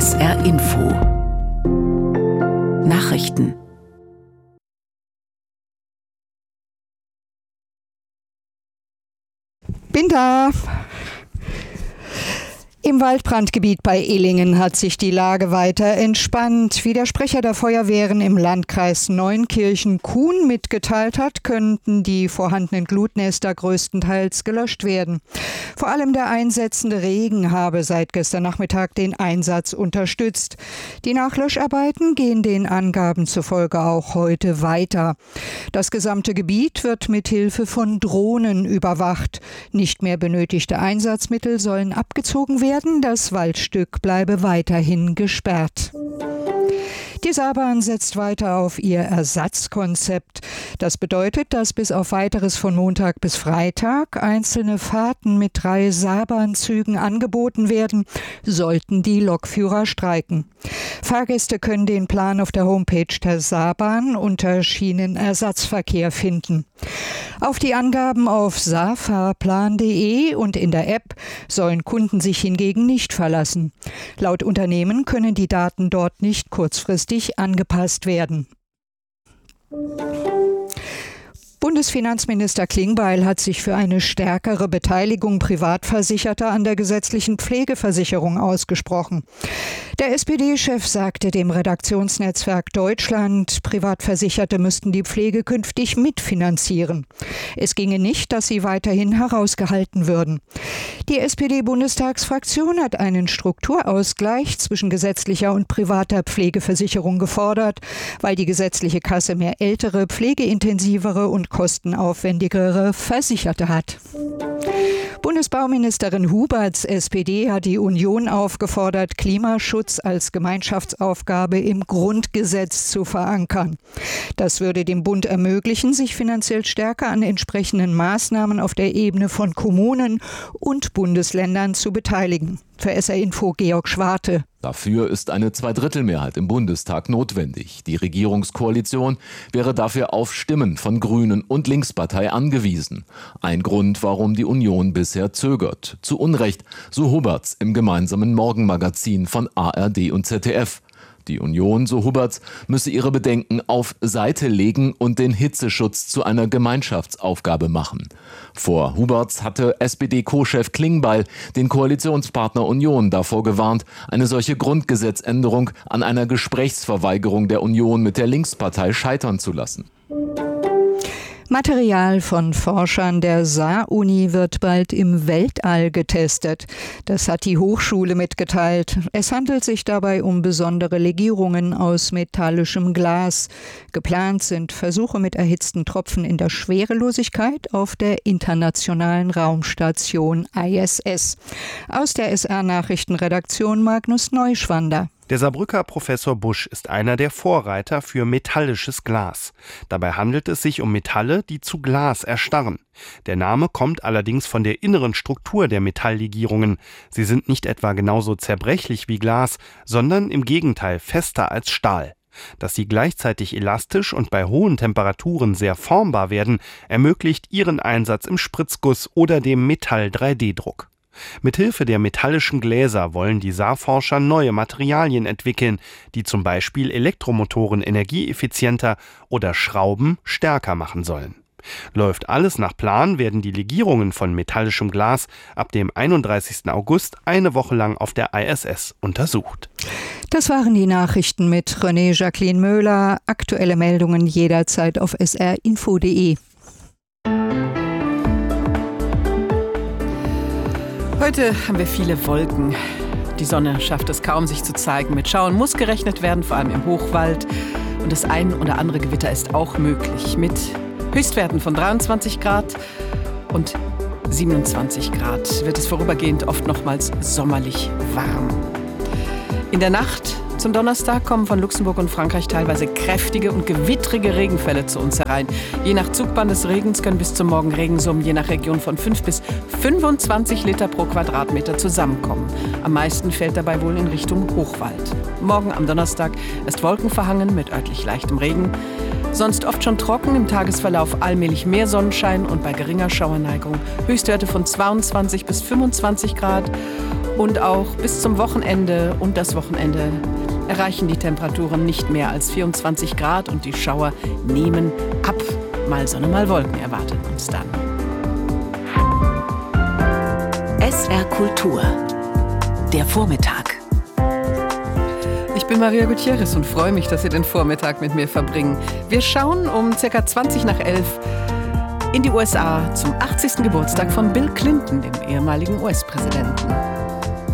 SR Info Nachrichten. Bin da. Im Waldbrandgebiet bei Illingen hat sich die Lage weiter entspannt. Wie der Sprecher der Feuerwehren im Landkreis Neunkirchen-Kuhn mitgeteilt hat, könnten die vorhandenen Glutnester größtenteils gelöscht werden. Vor allem der einsetzende Regen habe seit gestern Nachmittag den Einsatz unterstützt. Die Nachlöscharbeiten gehen den Angaben zufolge auch heute weiter. Das gesamte Gebiet wird mit Hilfe von Drohnen überwacht. Nicht mehr benötigte Einsatzmittel sollen abgezogen werden. Das Waldstück bleibe weiterhin gesperrt. Die Saarbahn setzt weiter auf ihr Ersatzkonzept. Das bedeutet, dass bis auf Weiteres von Montag bis Freitag einzelne Fahrten mit 3 Saarbahnzügen angeboten werden, sollten die Lokführer streiken. Fahrgäste können den Plan auf der Homepage der Saarbahn unter Schienenersatzverkehr finden. Auf die Angaben auf saarfahrplan.de und in der App sollen Kunden sich hingegen nicht verlassen. Laut Unternehmen können die Daten dort nicht kurzfristig angepasst werden. Bundesfinanzminister Klingbeil hat sich für eine stärkere Beteiligung Privatversicherter an der gesetzlichen Pflegeversicherung ausgesprochen. Der SPD-Chef sagte dem Redaktionsnetzwerk Deutschland, Privatversicherte müssten die Pflege künftig mitfinanzieren. Es ginge nicht, dass sie weiterhin herausgehalten würden. Die SPD-Bundestagsfraktion hat einen Strukturausgleich zwischen gesetzlicher und privater Pflegeversicherung gefordert, weil die gesetzliche Kasse mehr ältere, pflegeintensivere und kostenaufwendigere Versicherte hat. Bundesbauministerin Huberts SPD hat die Union aufgefordert, Klimaschutz als Gemeinschaftsaufgabe im Grundgesetz zu verankern. Das würde dem Bund ermöglichen, sich finanziell stärker an entsprechenden Maßnahmen auf der Ebene von Kommunen und Bundesländern zu beteiligen. Für SR Info Georg Schwarte. Dafür ist eine Zweidrittelmehrheit im Bundestag notwendig. Die Regierungskoalition wäre dafür auf Stimmen von Grünen und Linkspartei angewiesen. Ein Grund, warum die Union bisher zögert. Zu Unrecht, so Huberts im gemeinsamen Morgenmagazin von ARD und ZDF. Die Union, so Huberts, müsse ihre Bedenken auf Seite legen und den Hitzeschutz zu einer Gemeinschaftsaufgabe machen. Vor Huberts hatte SPD-Co-Chef Klingbeil den Koalitionspartner Union davor gewarnt, eine solche Grundgesetzänderung an einer Gesprächsverweigerung der Union mit der Linkspartei scheitern zu lassen. Material von Forschern der Saar-Uni wird bald im Weltall getestet. Das hat die Hochschule mitgeteilt. Es handelt sich dabei um besondere Legierungen aus metallischem Glas. Geplant sind Versuche mit erhitzten Tropfen in der Schwerelosigkeit auf der internationalen Raumstation ISS. Aus der SR-Nachrichtenredaktion Magnus Neuschwander. Der Saarbrücker Professor Busch ist einer der Vorreiter für metallisches Glas. Dabei handelt es sich um Metalle, die zu Glas erstarren. Der Name kommt allerdings von der inneren Struktur der Metalllegierungen. Sie sind nicht etwa genauso zerbrechlich wie Glas, sondern im Gegenteil fester als Stahl. Dass sie gleichzeitig elastisch und bei hohen Temperaturen sehr formbar werden, ermöglicht ihren Einsatz im Spritzguss oder dem Metall-3D-Druck. Mithilfe der metallischen Gläser wollen die Saarforscher neue Materialien entwickeln, die zum Beispiel Elektromotoren energieeffizienter oder Schrauben stärker machen sollen. Läuft alles nach Plan, werden die Legierungen von metallischem Glas ab dem 31. August eine Woche lang auf der ISS untersucht. Das waren die Nachrichten mit René Jacqueline Möhler. Aktuelle Meldungen jederzeit auf srinfo.de. Heute haben wir viele Wolken. Die Sonne schafft es kaum, sich zu zeigen. Mit Schauern muss gerechnet werden, vor allem im Hochwald. Und das ein oder andere Gewitter ist auch möglich. Mit Höchstwerten von 23 Grad und 27 Grad wird es vorübergehend oft nochmals sommerlich warm. In der Nacht zum Donnerstag kommen von Luxemburg und Frankreich teilweise kräftige und gewittrige Regenfälle zu uns herein. Je nach Zugbahn des Regens können bis zum Morgen Regensummen je nach Region von 5 bis 25 Liter pro Quadratmeter zusammenkommen. Am meisten fällt dabei wohl in Richtung Hochwald. Morgen am Donnerstag ist wolkenverhangen mit örtlich leichtem Regen. Sonst oft schon trocken, im Tagesverlauf allmählich mehr Sonnenschein und bei geringer Schauerneigung Höchstwerte von 22 bis 25 Grad. Und auch bis zum Wochenende und das Wochenende erreichen die Temperaturen nicht mehr als 24 Grad und die Schauer nehmen ab. Mal Sonne, mal Wolken erwartet uns dann. SR Kultur, der Vormittag. Ich bin Maria Gutierrez und freue mich, dass Sie den Vormittag mit mir verbringen. Wir schauen um ca. 20 nach 11 in die USA zum 80. Geburtstag von Bill Clinton, dem ehemaligen US-Präsidenten.